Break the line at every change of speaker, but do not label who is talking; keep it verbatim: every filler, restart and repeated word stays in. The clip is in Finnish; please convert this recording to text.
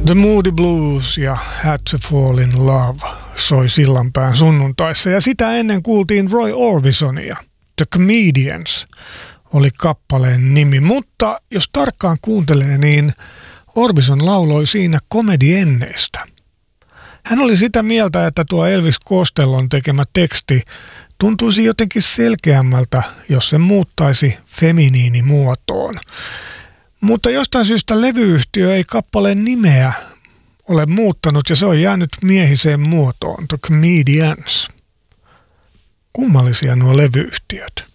The Moody Blues ja Had to Fall in Love soi Sillanpään sunnuntaissa ja sitä ennen kuultiin Roy Orbisonia. The Comedians oli kappaleen nimi, mutta jos tarkkaan kuuntelee, niin Orbison lauloi siinä komedienneistä. Hän oli sitä mieltä, että tuo Elvis Costellon tekemä teksti tuntuisi jotenkin selkeämmältä, jos se muuttaisi feminiinimuotoon. Mutta jostain syystä levyyhtiö ei kappaleen nimeä ole muuttanut ja se on jäänyt miehiseen muotoon, The Comedians. Kummallisia nuo levyyhtiöt.